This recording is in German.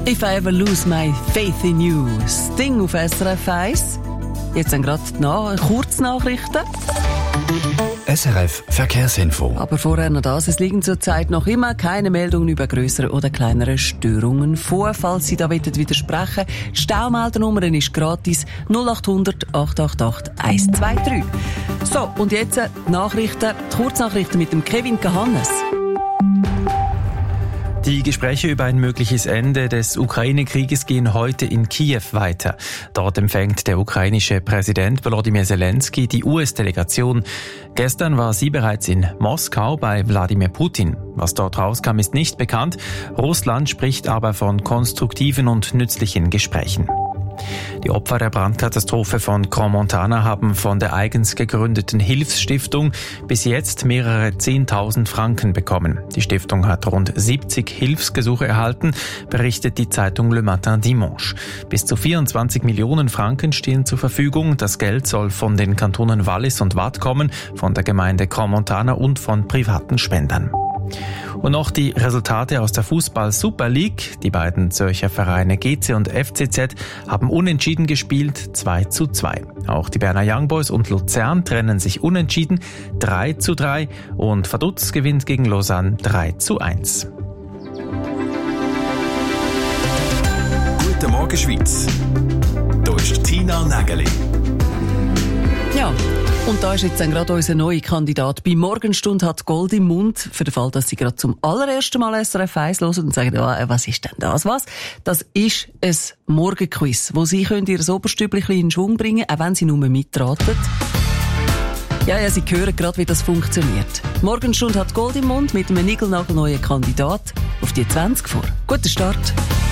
If I ever lose my faith in you. Sting auf SRF 1. Jetzt dann gerade die Kurznachrichten. SRF Verkehrsinfo. Aber vorher noch das. Es liegen zurzeit noch immer keine Meldungen über grössere oder kleinere Störungen vor. Falls Sie da widersprechen, die Staumeldernummer ist gratis 0800 888 123. So, und jetzt die Kurznachrichten mit dem Kevin Kahannes. Die Gespräche über ein mögliches Ende des Ukraine-Krieges gehen heute in Kiew weiter. Dort empfängt der ukrainische Präsident Volodymyr Zelensky die US-Delegation. Gestern war sie bereits in Moskau bei Wladimir Putin. Was dort rauskam, ist nicht bekannt. Russland spricht aber von konstruktiven und nützlichen Gesprächen. Die Opfer der Brandkatastrophe von Crans-Montana haben von der eigens gegründeten Hilfsstiftung bis jetzt mehrere 10.000 Franken bekommen. Die Stiftung hat rund 70 Hilfsgesuche erhalten, berichtet die Zeitung Le Matin Dimanche. Bis zu 24 Millionen Franken stehen zur Verfügung. Das Geld soll von den Kantonen Wallis und Waadt kommen, von der Gemeinde Crans-Montana und von privaten Spendern. Und noch die Resultate aus der Fußball-Super League. Die beiden Zürcher Vereine GC und FCZ haben unentschieden gespielt, 2:2. Auch die Berner Young Boys und Luzern trennen sich unentschieden, 3:3. Und Vaduz gewinnt gegen Lausanne 3:1. Guten Morgen Schweiz. Hier ist Tina Nägeli. Ja, und da ist jetzt dann gerade unser neuer Kandidat. Bei Morgenstund hat Gold im Mund, für den Fall, dass Sie gerade zum allerersten Mal SRF 1 hören und sagen, was ist denn das? Das ist ein Morgenquiz, wo Sie können Ihr Oberstübchen in Schwung bringen, auch wenn Sie nur mitraten. Ja, Sie hören gerade, wie das funktioniert. Morgenstund hat Gold im Mund mit einem niegelnagelneuen Kandidat auf die 20 vor. Guten Start.